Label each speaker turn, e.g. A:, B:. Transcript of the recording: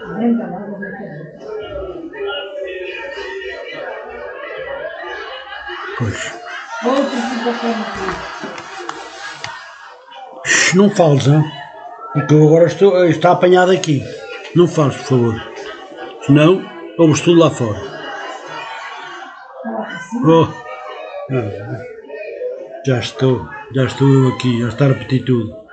A: Pois. Não fales, hein? Porque eu agora está apanhado aqui. Não fales, por favor. Senão, vamos tudo lá fora. Oh. Já estou eu aqui, já está a repetir tudo.